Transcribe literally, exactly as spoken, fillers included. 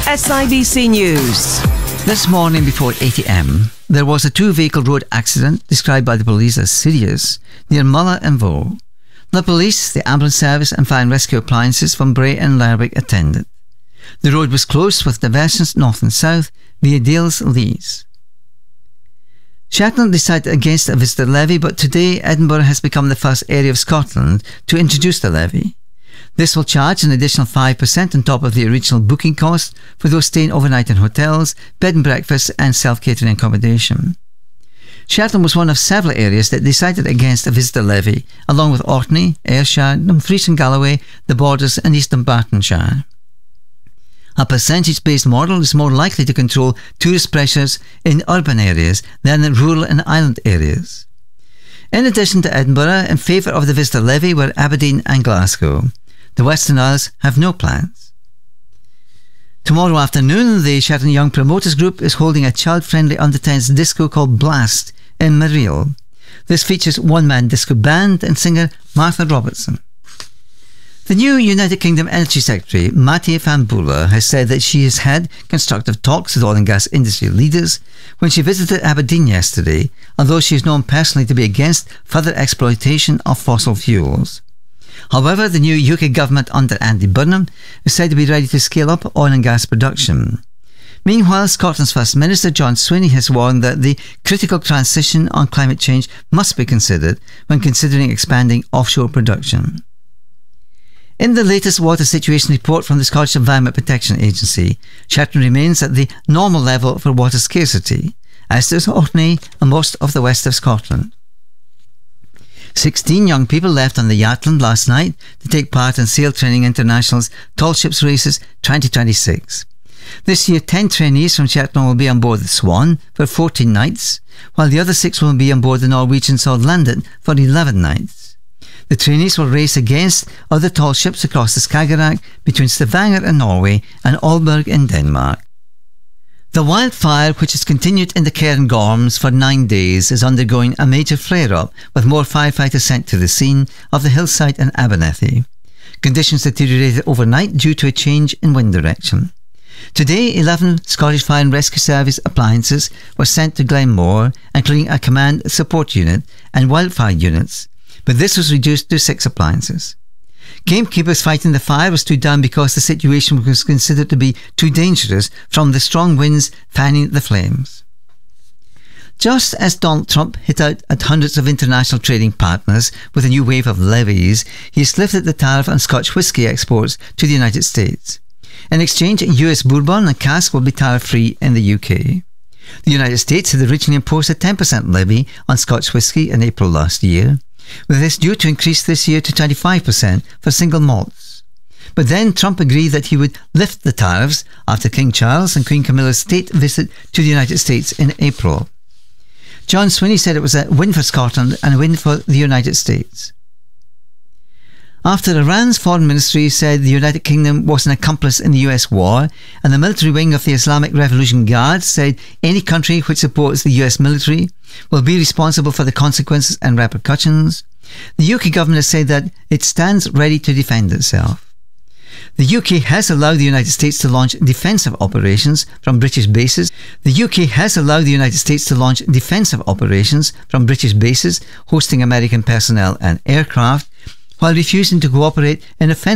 S I B C News. This morning before eight a m, there was a two-vehicle road accident described by the police as serious near Mulla and Vaux. The police, the ambulance service and fire and rescue appliances from Bray and Lerwick attended. The road was closed with diversions north and south via Dales Lees. Shetland decided against a visitor levy, but today Edinburgh has become the first area of Scotland to introduce the levy. This will charge an additional five percent on top of the original booking cost for those staying overnight in hotels, bed and breakfast and self-catering accommodation. Shetland was one of several areas that decided against a visitor levy, along with Orkney, Ayrshire, Dumfries and Galloway, the Borders and Eastern Bartonshire. A percentage-based model is more likely to control tourist pressures in urban areas than in rural and island areas. In addition to Edinburgh, in favour of the visitor levy were Aberdeen and Glasgow. The Western Isles have no plans. Tomorrow afternoon, the Shetland Young Promoters Group is holding a child-friendly under tens disco called Blast in Mareel. This features one-man disco band and singer Martha Robertson. The new United Kingdom Energy Secretary, Mattie van Beulah, has said that she has had constructive talks with oil and gas industry leaders when she visited Aberdeen yesterday, although she is known personally to be against further exploitation of fossil fuels. However, the new U K government under Andy Burnham is said to be ready to scale up oil and gas production. Meanwhile, Scotland's First Minister John Swinney has warned that the critical transition on climate change must be considered when considering expanding offshore production. In the latest water situation report from the Scottish Environment Protection Agency, Shetland remains at the normal level for water scarcity, as does Orkney and most of the west of Scotland. Sixteen young people left on the Yatland last night to take part in Sail Training International's Tall Ships Races twenty twenty-six. This year, ten trainees from Shetland will be on board the Swan for fourteen nights, while the other six will be on board the Norwegian Sword London for eleven nights. The trainees will race against other tall ships across the Skagerrak between Stavanger in Norway and Aalborg in Denmark. The wildfire, which has continued in the Cairngorms for nine days, is undergoing a major flare-up, with more firefighters sent to the scene of the hillside in Abernethy. Conditions deteriorated overnight due to a change in wind direction. Today, eleven Scottish Fire and Rescue Service appliances were sent to Glenmore, including a command support unit and wildfire units, but this was reduced to six appliances. Gamekeepers fighting the fire was stood down because the situation was considered to be too dangerous from the strong winds fanning the flames. Just as Donald Trump hit out at hundreds of international trading partners with a new wave of levies, he has lifted the tariff on Scotch whisky exports to the United States. In exchange, U S bourbon and cask will be tariff-free in the U K. The United States had originally imposed a ten percent levy on Scotch whisky in April last year, with this due to increase this year to twenty-five percent for single malts. But then Trump agreed that he would lift the tariffs after King Charles and Queen Camilla's state visit to the United States in April. John Swinney said it was a win for Scotland and a win for the United States. After Iran's foreign ministry said the United Kingdom was an accomplice in the U S war, and the military wing of the Islamic Revolution Guard said any country which supports the U S military will be responsible for the consequences and repercussions, the U K government has said that it stands ready to defend itself. The U K has allowed the United States to launch defensive operations from British bases. The U K has allowed the United States to launch defensive operations from British bases hosting American personnel and aircraft, while refusing to cooperate in offensive